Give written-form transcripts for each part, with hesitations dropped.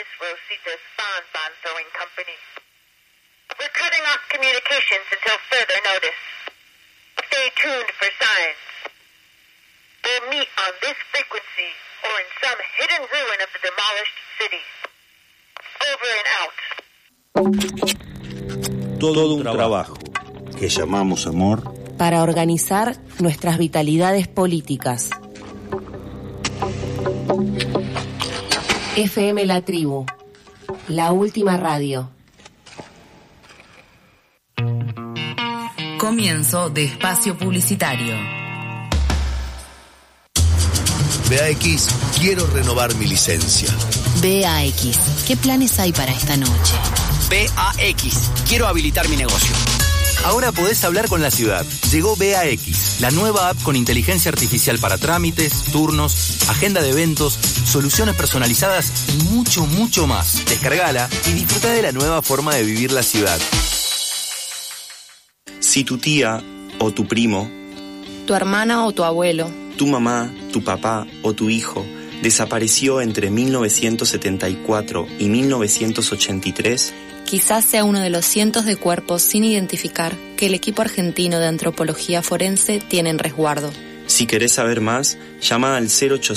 Miss Rosita's bonbon throwing company. We're cutting off communications until further notice. Stay tuned for signs. We'll meet on this frequency or in some hidden ruin of the demolished city. Over and out. Todo un trabajo que llamamos amor para organizar nuestras vitalidades políticas. FM La Tribu, la última radio. Comienzo de espacio publicitario. BAX, quiero renovar mi licencia. BAX, ¿qué planes hay para esta noche? BAX, quiero habilitar mi negocio. Ahora podés hablar con la ciudad. Llegó BAX, la nueva app con inteligencia artificial para trámites, turnos, agenda de eventos, soluciones personalizadas y mucho, mucho más. Descargala y disfruta de la nueva forma de vivir la ciudad. Si tu tía o tu primo, tu hermana o tu abuelo, tu mamá, tu papá o tu hijo desapareció entre 1974 y 1983, quizás sea uno de los cientos de cuerpos sin identificar que el equipo argentino de antropología forense tiene en resguardo. Si querés saber más, llama al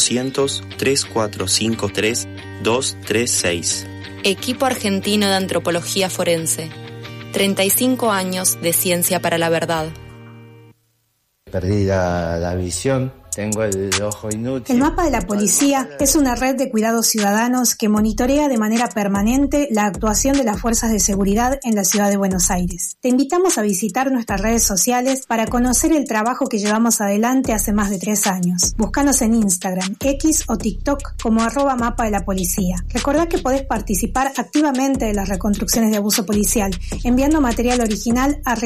0800-3453-236. Equipo argentino de antropología forense. 35 años de ciencia para la verdad. Perdí la visión. Tengo el ojo inútil. El Mapa de la Policía es una red de cuidados ciudadanos que monitorea de manera permanente la actuación de las fuerzas de seguridad en la ciudad de Buenos Aires. Te invitamos a visitar nuestras redes sociales para conocer el trabajo que llevamos adelante hace más de 3 años. Búscanos en Instagram, X o TikTok como @Mapa de la Policía. Recordá que podés participar activamente de las reconstrucciones de abuso policial enviando material original a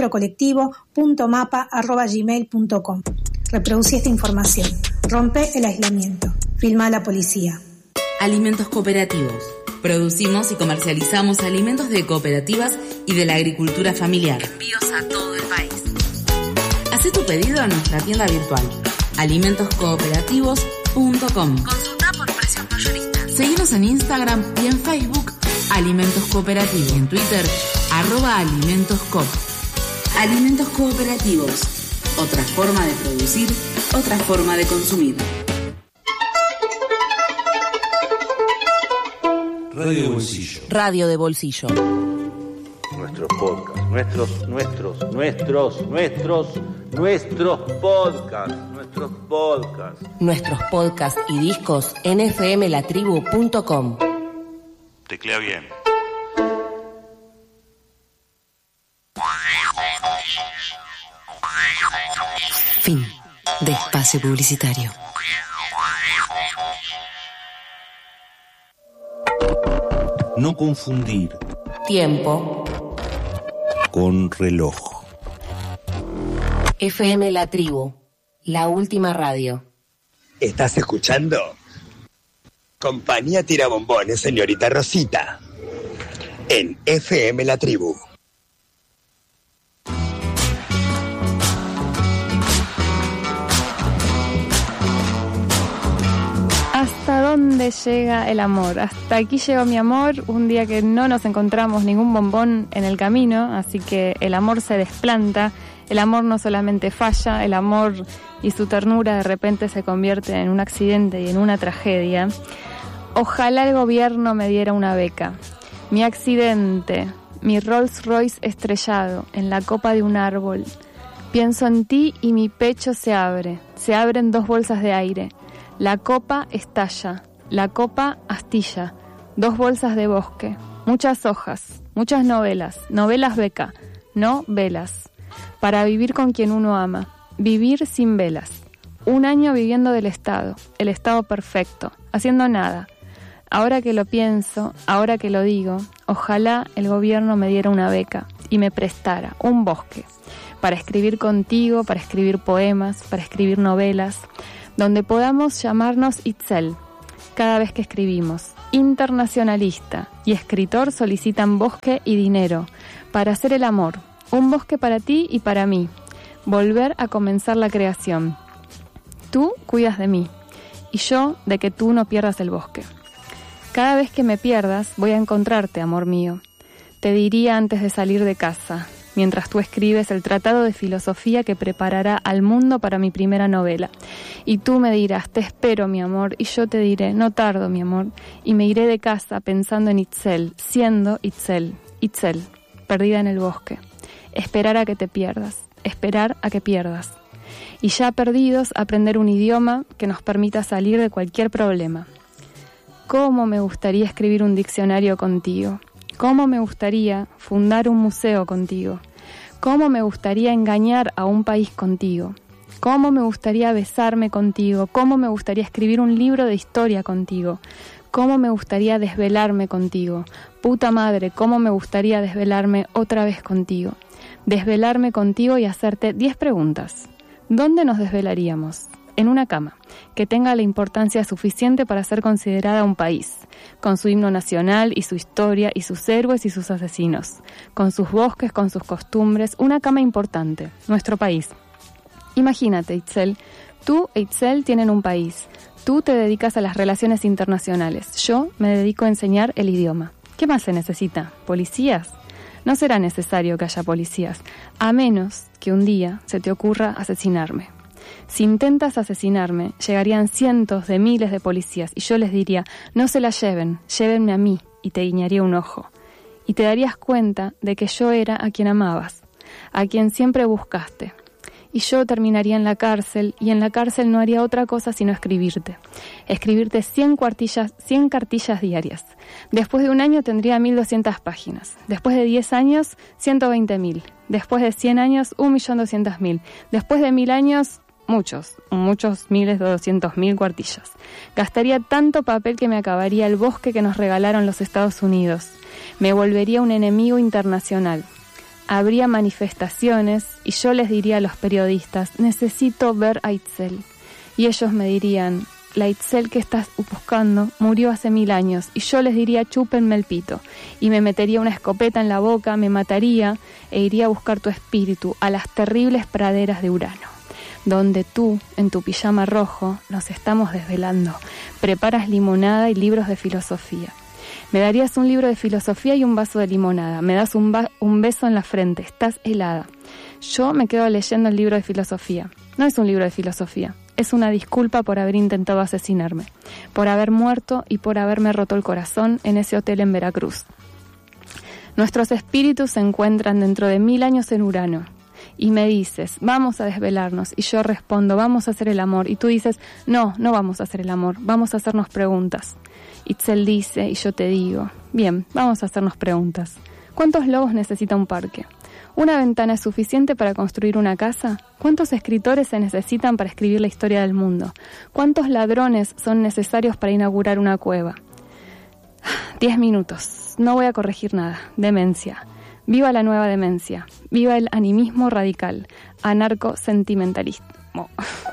registrocolectivo.mapa@gmail.com. Reproducí esta información. Rompe el aislamiento. Filma a la policía. Alimentos cooperativos. Producimos y comercializamos alimentos de cooperativas y de la agricultura familiar. Envíos a todo el país. Hacé tu pedido a nuestra tienda virtual. alimentoscooperativos.com. Consulta por precios mayoristas. Seguinos en Instagram y en Facebook Alimentos Cooperativos. Y en Twitter @alimentoscoop. Alimentos cooperativos. Otra forma de producir, otra forma de consumir. Radio de Bolsillo. Radio de Bolsillo. Nuestros podcasts, nuestros podcasts. Nuestros podcasts y discos en fmlatribu.com. Teclea bien. Fin de espacio publicitario. No confundir tiempo con reloj. FM La Tribu, la última radio. ¿Estás escuchando? Compañía Tirabombones, señorita Rosita. En FM La Tribu. ¿Hasta dónde llega el amor? Hasta aquí llegó mi amor, un día que no nos encontramos ningún bombón en el camino, así que el amor se desplanta, el amor no solamente falla, el amor y su ternura de repente se convierte en un accidente y en una tragedia. Ojalá el gobierno me diera una beca. Mi accidente, mi Rolls Royce estrellado en la copa de un árbol. Pienso en ti y mi pecho se abren 2 bolsas de aire. La copa estalla, la copa astilla, 2 bolsas de bosque, muchas hojas, muchas novelas beca, no velas, para vivir con quien uno ama, vivir sin velas, 1 año viviendo del Estado, el Estado perfecto, haciendo nada. Ahora que lo pienso, ahora que lo digo, ojalá el gobierno me diera una beca y me prestara un bosque, para escribir contigo, para escribir poemas, para escribir novelas, donde podamos llamarnos Itzel cada vez que escribimos. Internacionalista y escritor solicitan bosque y dinero para hacer el amor. Un bosque para ti y para mí. Volver a comenzar la creación. Tú cuidas de mí y yo de que tú no pierdas el bosque. Cada vez que me pierdas, voy a encontrarte, amor mío. Te diría antes de salir de casa, mientras tú escribes el tratado de filosofía que preparará al mundo para mi primera novela. Y tú me dirás, te espero, mi amor, y yo te diré, no tardo, mi amor, y me iré de casa pensando en Itzel, siendo Itzel, perdida en el bosque. Esperar a que te pierdas, esperar a que pierdas. Y ya perdidos, aprender un idioma que nos permita salir de cualquier problema. ¿Cómo me gustaría escribir un diccionario contigo? ¿Cómo me gustaría fundar un museo contigo? ¿Cómo me gustaría engañar a un país contigo? ¿Cómo me gustaría besarme contigo? ¿Cómo me gustaría escribir un libro de historia contigo? ¿Cómo me gustaría desvelarme contigo? Puta madre, ¿cómo me gustaría desvelarme otra vez contigo? Desvelarme contigo y hacerte 10 preguntas. ¿Dónde nos desvelaríamos? En una cama, que tenga la importancia suficiente para ser considerada un país, con su himno nacional y su historia y sus héroes y sus asesinos, con sus bosques, con sus costumbres, una cama importante, nuestro país. Imagínate, Itzel, tú e Itzel tienen un país, tú te dedicas a las relaciones internacionales, yo me dedico a enseñar el idioma. ¿Qué más se necesita? ¿Policías? No será necesario que haya policías, a menos que un día se te ocurra asesinarme. Si intentas asesinarme, llegarían cientos de miles de policías y yo les diría, no se la lleven, llévenme a mí, y te guiñaría un ojo. Y te darías cuenta de que yo era a quien amabas, a quien siempre buscaste. Y yo terminaría en la cárcel, y en la cárcel no haría otra cosa sino escribirte. Escribirte 100 cartillas diarias. Después de un año tendría 1200 páginas. Después de 10 años, 120.000. Después de 100 años, 1.200.000. Después de 1000 años, muchos miles de 200.000 cuartillas. Gastaría tanto papel que me acabaría el bosque que nos regalaron los Estados Unidos. Me volvería un enemigo internacional. Habría manifestaciones y yo les diría a los periodistas, necesito ver a Itzel. Y ellos me dirían, la Itzel que estás buscando murió hace 1000 años. Y yo les diría, chúpenme el pito. Y me metería una escopeta en la boca, me mataría e iría a buscar tu espíritu a las terribles praderas de Urano, donde tú, en tu pijama rojo, nos estamos desvelando. Preparas limonada y libros de filosofía. Me darías un libro de filosofía y un vaso de limonada. Me das un beso en la frente. Estás helada. Yo me quedo leyendo el libro de filosofía. No es un libro de filosofía. Es una disculpa por haber intentado asesinarme, por haber muerto y por haberme roto el corazón en ese hotel en Veracruz. Nuestros espíritus se encuentran dentro de 1000 años en Urano. Y me dices, vamos a desvelarnos. Y yo respondo, vamos a hacer el amor. Y tú dices, no vamos a hacer el amor. Vamos a hacernos preguntas. Itzel dice, y yo te digo, bien, vamos a hacernos preguntas. ¿Cuántos lobos necesita un parque? ¿Una ventana es suficiente para construir una casa? ¿Cuántos escritores se necesitan para escribir la historia del mundo? ¿Cuántos ladrones son necesarios para inaugurar una cueva? 10 minutos. No voy a corregir nada. Demencia. Viva la nueva demencia. Viva el animismo radical. Anarco-sentimentalismo.